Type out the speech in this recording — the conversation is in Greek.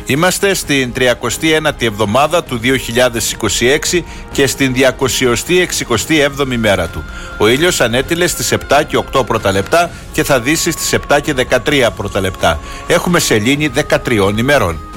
Είμαστε στην 39η εβδομάδα του 2026 και στην 267η μέρα του. Ο ήλιος ανέτειλε στις 7 και 8 πρώτα λεπτά και θα δύσει στις 7 και 13 πρώτα λεπτά. Έχουμε σελήνη 13 ημερών.